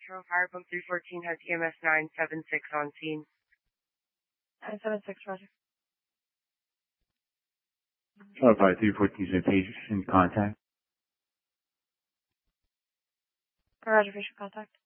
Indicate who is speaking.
Speaker 1: Metro Fire Pump 314 has EMS 976 on scene.
Speaker 2: 976, roger.
Speaker 3: Fire 314 is in contact.
Speaker 2: Roger, visual contact.